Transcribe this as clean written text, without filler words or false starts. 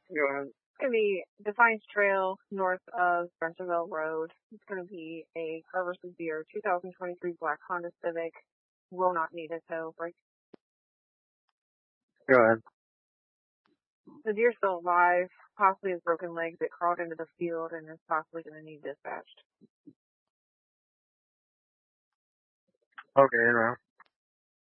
It's going to be Defiance Trail north of Spencerville Road. It's going to be a Car vs. Deer 2023 black Honda Civic. Will not need a tow brake. Go ahead. The deer's still alive, possibly has broken legs. It crawled into the field and is possibly going to need dispatched. Okay, well.